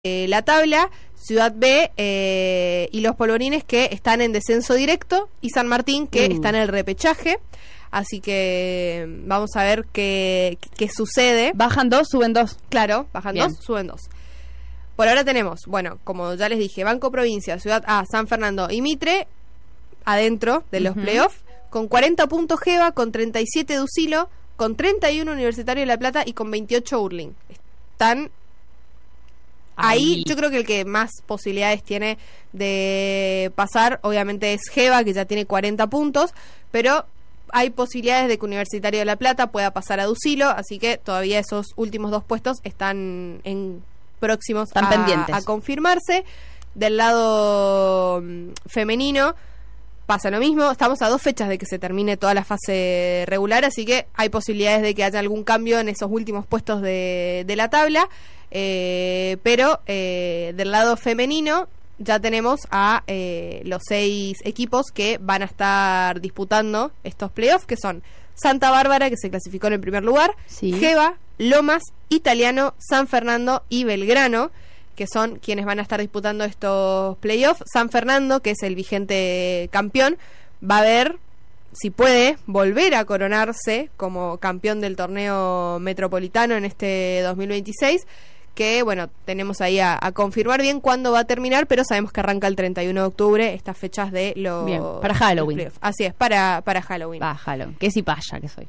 la tabla, Ciudad B y los Polvorines que están en descenso directo y San Martín que está en el repechaje. Así que vamos a ver qué sucede. Bajan 2, suben 2. Claro, bajan 2, suben 2. Por ahora tenemos, bueno, como ya les dije, Banco Provincia, Ciudad A, San Fernando y Mitre adentro de los playoffs, con 40 puntos Geva, con 37 Ducilo, con 31 Universitario de La Plata y con 28 Hurling. Están ahí. Yo creo que el que más posibilidades tiene de pasar, obviamente, es Geva, que ya tiene 40 puntos, pero hay posibilidades de que Universitario de La Plata pueda pasar a Ducilo, así que todavía esos últimos dos puestos están próximos pendientes a confirmarse. Del lado femenino pasa lo mismo, estamos a 2 fechas de que se termine toda la fase regular, así que hay posibilidades de que haya algún cambio en esos últimos puestos de la tabla, pero del lado femenino ya tenemos a los 6 equipos que van a estar disputando estos playoffs, que son Santa Bárbara, que se clasificó en el primer lugar, Geva, Lomas, Italiano, San Fernando y Belgrano, que son quienes van a estar disputando estos playoffs. San Fernando, que es el vigente campeón, va a ver si puede volver a coronarse como campeón del torneo metropolitano en este 2026, que bueno, tenemos ahí a confirmar bien cuándo va a terminar, pero sabemos que arranca el 31 de octubre, estas fechas de los... Bien, para Halloween. Así es, para Halloween. Halloween, que si paya que soy.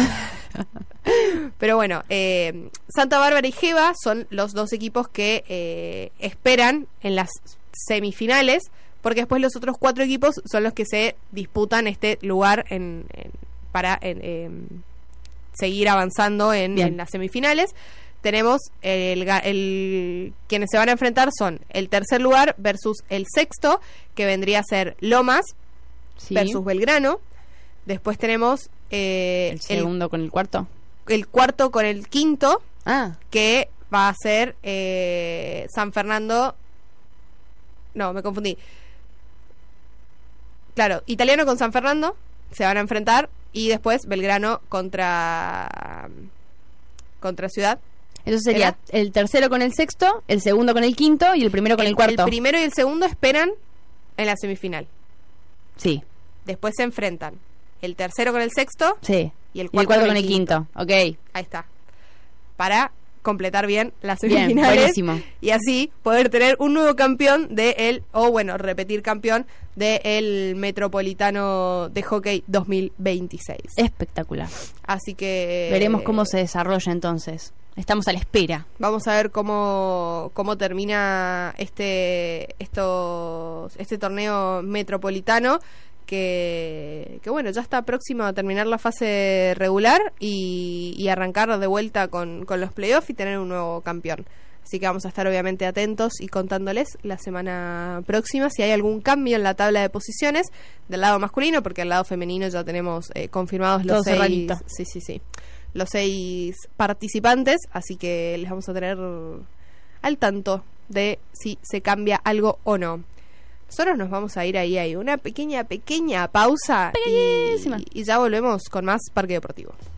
Pero bueno, Santa Bárbara y Geva son los 2 equipos que esperan en las semifinales, porque después los otros 4 equipos son los que se disputan este lugar para seguir avanzando en las semifinales. Tenemos quienes se van a enfrentar son el tercer lugar versus el sexto, que vendría a ser Lomas versus Belgrano. Después tenemos el segundo con el cuarto. El cuarto con el quinto, que va a ser San Fernando. No, me confundí. Claro, Italiano con San Fernando se van a enfrentar, y después Belgrano contra Ciudad. Eso sería el tercero con el sexto, el segundo con el quinto y el primero con el cuarto. El primero y el segundo esperan en la semifinal. Sí. Después se enfrentan el tercero con el sexto. Sí. Y el cuarto con el quinto. Ok. Ahí está. Para completar bien las semifinales. Bien, buenísimo. Y así poder tener un nuevo campeón repetir campeón del Metropolitano de Hockey 2026. Espectacular. Así que veremos cómo se desarrolla entonces. Estamos a la espera. Vamos a ver cómo termina este torneo metropolitano, que bueno, ya está próximo a terminar la fase regular y arrancar de vuelta con los playoffs y tener un nuevo campeón. Así que vamos a estar obviamente atentos y contándoles la semana próxima si hay algún cambio en la tabla de posiciones del lado masculino, porque al lado femenino ya tenemos confirmados los 6. Sí. Los 6 participantes, así que les vamos a tener al tanto de si se cambia algo o no. Nosotros nos vamos a ir ahí una pequeña pausa y ya volvemos con más Parque Deportivo.